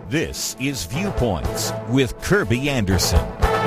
This is Viewpoints with Kirby Anderson.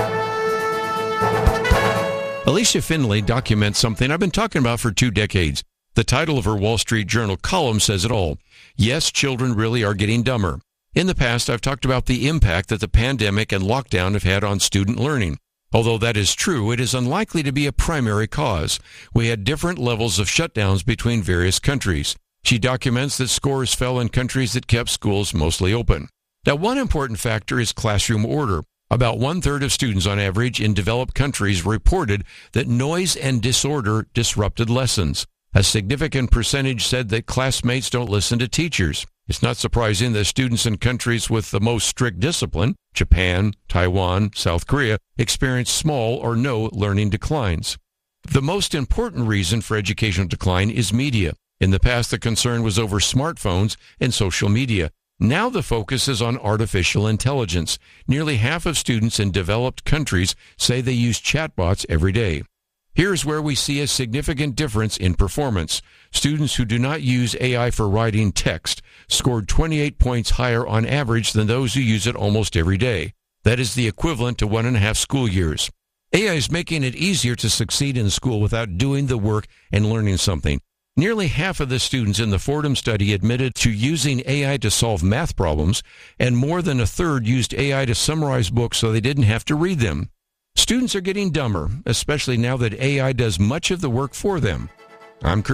Alicia Finley documents something I've been talking about for 2 decades. The title of her Wall Street Journal column says it all. Yes, children really are getting dumber. In the past, I've talked about the impact that the pandemic and lockdown have had on student learning. Although that is true, it is unlikely to be a primary cause. We had different levels of shutdowns between various countries. She documents that scores fell in countries that kept schools mostly open. Now, one important factor is classroom order. About 1/3 of students on average in developed countries reported that noise and disorder disrupted lessons. A significant percentage said that classmates don't listen to teachers. It's not surprising that students in countries with the most strict discipline, Japan, Taiwan, South Korea, experience small or no learning declines. The most important reason for educational decline is media. In the past, the concern was over smartphones and social media. Now the focus is on artificial intelligence. Nearly half of students in developed countries say they use chatbots every day. Here's where we see a significant difference in performance. Students who do not use AI for writing text scored 28 points higher on average than those who use it almost every day. That is the equivalent to 1.5 school years. AI is making it easier to succeed in school without doing the work and learning something. Nearly half of the students in the Fordham study admitted to using AI to solve math problems, and more than 1/3 used AI to summarize books so they didn't have to read them. Students are getting dumber, especially now that AI does much of the work for them. I'm Kirby.